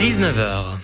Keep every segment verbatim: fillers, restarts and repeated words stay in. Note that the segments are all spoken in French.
dix-neuf heures.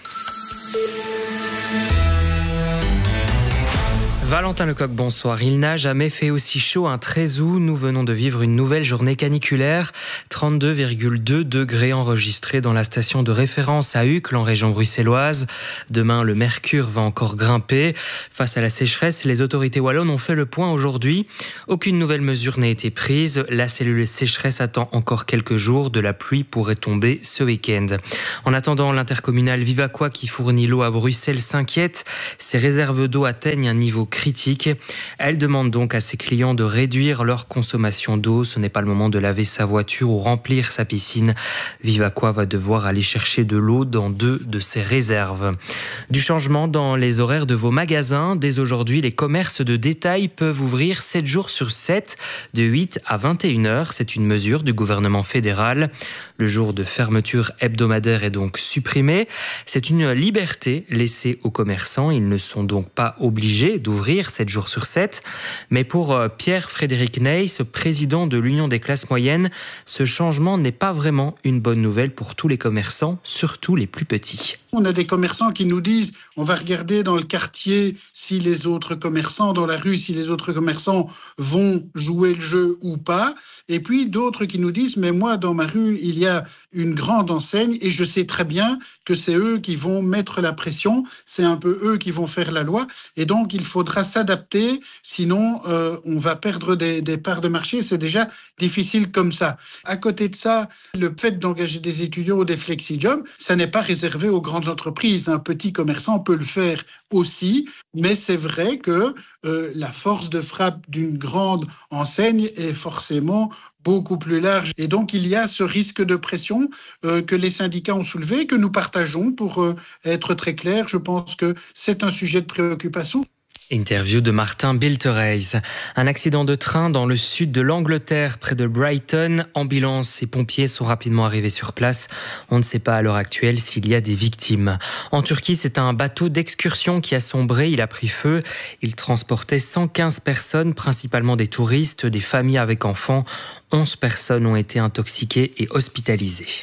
Valentin Lecoq, bonsoir. Il n'a jamais fait aussi chaud un treize août. Nous venons de vivre une nouvelle journée caniculaire. trente-deux virgule deux degrés enregistrés dans la station de référence à Uccle, en région bruxelloise. Demain, le mercure va encore grimper. Face à la sécheresse, les autorités wallonnes ont fait le point aujourd'hui. Aucune nouvelle mesure n'a été prise. La cellule sécheresse attend encore quelques jours. De la pluie pourrait tomber ce week-end. En attendant, l'intercommunale Vivaquois, qui fournit l'eau à Bruxelles, s'inquiète. Ses réserves d'eau atteignent un niveau critique. critique. Elle demande donc à ses clients de réduire leur consommation d'eau. Ce n'est pas le moment de laver sa voiture ou remplir sa piscine. Vivaquois va devoir aller chercher de l'eau dans deux de ses réserves. Du changement dans les horaires de vos magasins. Dès aujourd'hui, les commerces de détail peuvent ouvrir sept jours sur sept, de huit à vingt et une heures. C'est une mesure du gouvernement fédéral. Le jour de fermeture hebdomadaire est donc supprimé. C'est une liberté laissée aux commerçants. Ils ne sont donc pas obligés d'ouvrir sept jours sur sept. Mais pour Pierre-Frédéric Neyss, président de l'Union des classes moyennes, ce changement n'est pas vraiment une bonne nouvelle pour tous les commerçants, surtout les plus petits. On a des commerçants qui nous disent on va regarder dans le quartier si les autres commerçants, dans la rue, si les autres commerçants vont jouer le jeu ou pas. Et puis d'autres qui nous disent mais moi dans ma rue il y a une grande enseigne et je sais très bien que c'est eux qui vont mettre la pression, c'est un peu eux qui vont faire la loi et donc il faudra s'adapter, sinon euh, on va perdre des, des parts de marché, c'est déjà difficile comme ça. À côté de ça, le fait d'engager des étudiants ou des flexi-jobs, ça n'est pas réservé aux grandes entreprises. Un petit commerçant peut le faire aussi, mais c'est vrai que euh, la force de frappe d'une grande enseigne est forcément beaucoup plus large. Et donc, il y a ce risque de pression euh, que les syndicats ont soulevé, que nous partageons pour euh, être très clair. Je pense que c'est un sujet de préoccupation. Interview de Martin Biltereis. Un accident de train dans le sud de l'Angleterre, près de Brighton. Ambulance et pompiers sont rapidement arrivés sur place. On ne sait pas à l'heure actuelle s'il y a des victimes. En Turquie, c'est un bateau d'excursion qui a sombré. Il a pris feu. Il transportait cent quinze personnes, principalement des touristes, des familles avec enfants. onze personnes ont été intoxiquées et hospitalisées.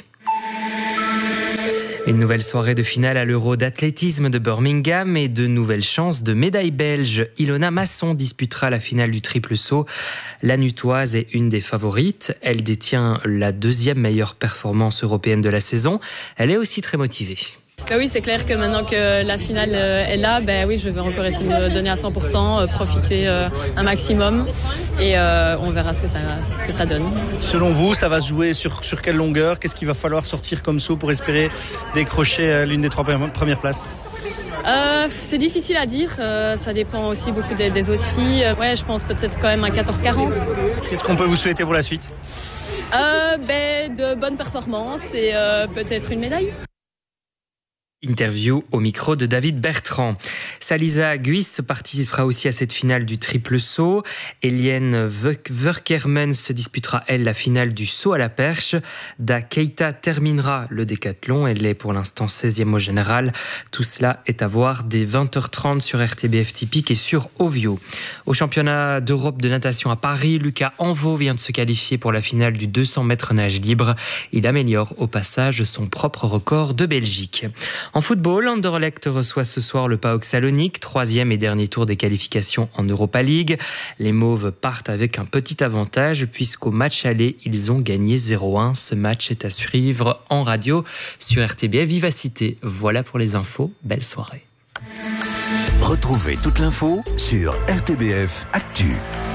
Une nouvelle soirée de finale à l'Euro d'athlétisme de Birmingham et de nouvelles chances de médaille belge. Ilona Masson disputera la finale du triple saut. La Nutoise est une des favorites. Elle détient la deuxième meilleure performance européenne de la saison. Elle est aussi très motivée. Bah oui, c'est clair que maintenant que la finale est là, bah oui, je vais encore essayer de me donner à cent pour cent, euh, profiter euh, un maximum et euh, on verra ce que, ça, ce que ça donne. Selon vous, ça va se jouer sur, sur quelle longueur ? Qu'est-ce qu'il va falloir sortir comme saut pour espérer décrocher euh, l'une des trois premières places ? Euh, c'est difficile à dire, euh, ça dépend aussi beaucoup des, des autres filles. Ouais, je pense peut-être quand même un quatorze quarante. Qu'est-ce qu'on peut vous souhaiter pour la suite ? euh, bah, De bonnes performances et euh, peut-être une médaille. Interview au micro de David Bertrand. Salisa Guis participera aussi à cette finale du triple saut. Eliane Verkermans se disputera, elle, la finale du saut à la perche. Da Keita terminera le décathlon. Elle est pour l'instant seizième au général. Tout cela est à voir dès vingt heures trente sur R T B F Typique et sur Ovio. Au championnat d'Europe de natation à Paris, Lucas Anveau vient de se qualifier pour la finale du deux cents mètres nage libre. Il améliore au passage son propre record de Belgique. En football, Anderlecht reçoit ce soir le P A O K Salonique, troisième et dernier tour des qualifications en Europa League. Les Mauves partent avec un petit avantage puisqu'au match aller, ils ont gagné zéro un. Ce match est à suivre en radio sur R T B F Vivacité. Voilà pour les infos. Belle soirée. Retrouvez toute l'info sur R T B F Actu.